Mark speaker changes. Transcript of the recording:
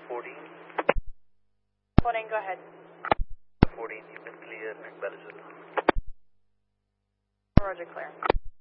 Speaker 1: 14.
Speaker 2: 14, go ahead.
Speaker 1: 14, you can clear and Belleville.
Speaker 2: Roger, clear.